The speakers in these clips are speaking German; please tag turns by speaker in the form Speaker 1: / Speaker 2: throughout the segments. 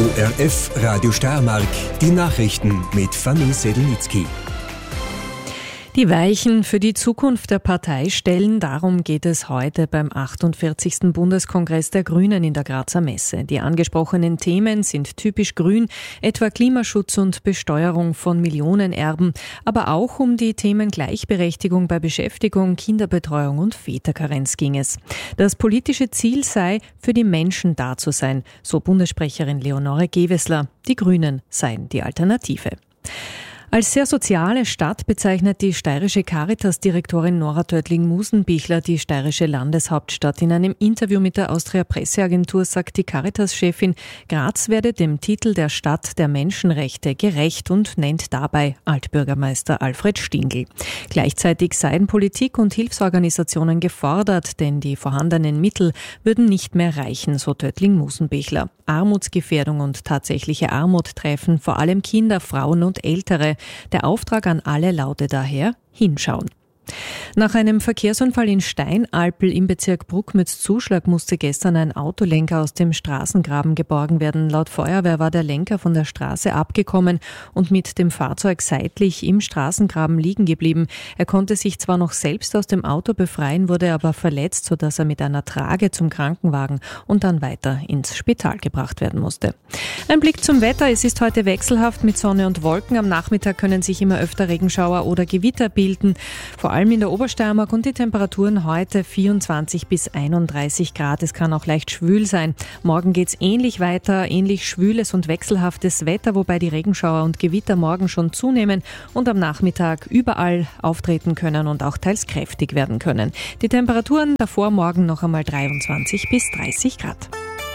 Speaker 1: ORF Radio Steiermark, die Nachrichten mit Fanny Sedelnitzky.
Speaker 2: Die Weichen für die Zukunft der Partei stellen, darum geht es heute beim 48. Bundeskongress der Grünen in der Grazer Messe. Die angesprochenen Themen sind typisch grün, etwa Klimaschutz und Besteuerung von Millionenerben, aber auch um die Themen Gleichberechtigung bei Beschäftigung, Kinderbetreuung und Väterkarenz ging es. Das politische Ziel sei, für die Menschen da zu sein, so Bundessprecherin Leonore Gewessler. Die Grünen seien die Alternative. Als sehr soziale Stadt bezeichnet die steirische Caritas-Direktorin Nora Tödling-Musenbichler die steirische Landeshauptstadt. In einem Interview mit der Austria Presseagentur sagt die Caritas-Chefin, Graz werde dem Titel der Stadt der Menschenrechte gerecht und nennt dabei Altbürgermeister Alfred Stingl. Gleichzeitig seien Politik und Hilfsorganisationen gefordert, denn die vorhandenen Mittel würden nicht mehr reichen, so Tödling-Musenbichler. Armutsgefährdung und tatsächliche Armut treffen vor allem Kinder, Frauen und Ältere. Der Auftrag an alle lautet daher: hinschauen. Nach einem Verkehrsunfall in Steinalpl im Bezirk Bruckmütz-Zuschlag musste gestern ein Autolenker aus dem Straßengraben geborgen werden. Laut Feuerwehr war der Lenker von der Straße abgekommen und mit dem Fahrzeug seitlich im Straßengraben liegen geblieben. Er konnte sich zwar noch selbst aus dem Auto befreien, wurde aber verletzt, sodass er mit einer Trage zum Krankenwagen und dann weiter ins Spital gebracht werden musste. Ein Blick zum Wetter. Es ist heute wechselhaft mit Sonne und Wolken. Am Nachmittag können sich immer öfter Regenschauer oder Gewitter bilden. Vor allem in der Obersteiermark, und die Temperaturen heute 24 bis 31 Grad. Es kann auch leicht schwül sein. Morgen geht's ähnlich weiter, ähnlich schwüles und wechselhaftes Wetter, wobei die Regenschauer und Gewitter morgen schon zunehmen und am Nachmittag überall auftreten können und auch teils kräftig werden können. Die Temperaturen davor morgen noch einmal 23 bis 30 Grad.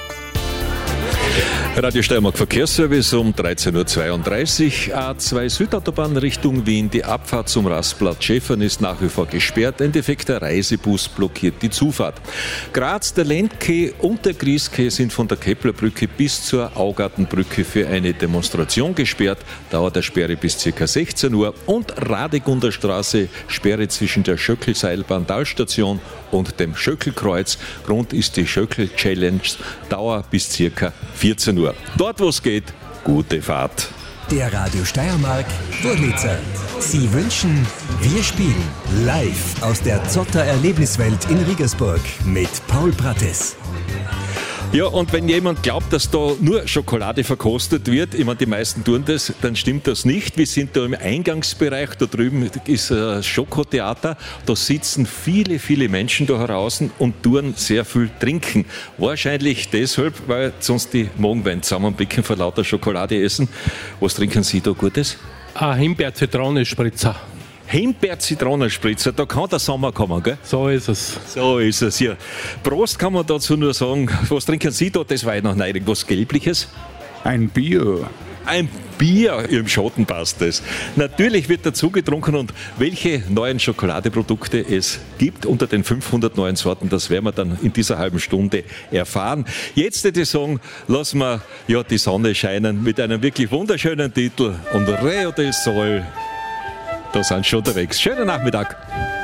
Speaker 3: Radio Steiermark Verkehrsservice um 13.32 Uhr. A2 Südautobahn Richtung Wien. Die Abfahrt zum Rastplatz Schäfern ist nach wie vor gesperrt. Ein defekter Reisebus blockiert die Zufahrt. Graz, der Lendke und der Grieske sind von der Keplerbrücke bis zur Augartenbrücke für eine Demonstration gesperrt. Dauert der Sperre bis ca. 16 Uhr. Und Radegunda Straße, Sperre zwischen der Schöckelseilbahn-Talstation und dem Schöckelkreuz. Grund ist die Schöckel-Challenge. Dauer bis ca. 14 Uhr. Dort, wo es geht, gute Fahrt.
Speaker 1: Der Radio Steiermark Vorleser. Sie wünschen, wir spielen live aus der Zotter Erlebniswelt in Riegersburg mit Paul Prates.
Speaker 3: Ja, und wenn jemand glaubt, dass da nur Schokolade verkostet wird, ich meine, die meisten tun das, dann stimmt das nicht. Wir sind da im Eingangsbereich, da drüben ist ein Schokotheater, da sitzen viele, viele Menschen da draußen und tun sehr viel trinken. Wahrscheinlich deshalb, weil sonst die Magenwein zusammenblicken vor lauter Schokolade essen. Was trinken Sie da Gutes?
Speaker 4: Himbeer-Zitronenspritzer.
Speaker 3: Himbeer-Zitronenspritzer, da kann der Sommer kommen, gell?
Speaker 4: So ist es.
Speaker 3: So ist es, ja. Prost kann man dazu nur sagen. Was trinken Sie da? Das war ja noch irgendwas Gelbliches.
Speaker 5: Ein Bier.
Speaker 3: Ein Bier, im Schatten passt das. Natürlich wird dazu getrunken, und welche neuen Schokoladeprodukte es gibt unter den 500 neuen Sorten, das werden wir dann in dieser halben Stunde erfahren. Jetzt würde ich sagen, lassen wir ja die Sonne scheinen mit einem wirklich wunderschönen Titel. Und Reo del Sol, da sind schon unterwegs. Schönen Nachmittag.